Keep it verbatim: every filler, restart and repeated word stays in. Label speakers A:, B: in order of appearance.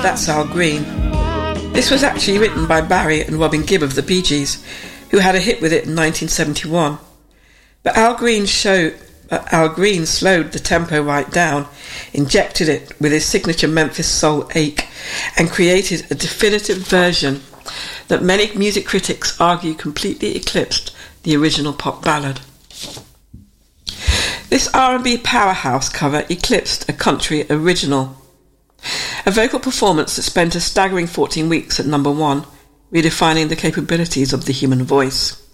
A: That's Al Green. This was actually written by Barry and Robin Gibb of the Bee Gees, who had a hit with it in nineteen seventy-one. But Al Green showed, uh, Al Green slowed the tempo right down, injected it with his signature Memphis soul ache, and created a definitive version that many music critics argue completely eclipsed the original pop ballad. This R and B powerhouse cover eclipsed a country original, a vocal performance that spent a staggering fourteen weeks at number one, redefining the capabilities of the human voice.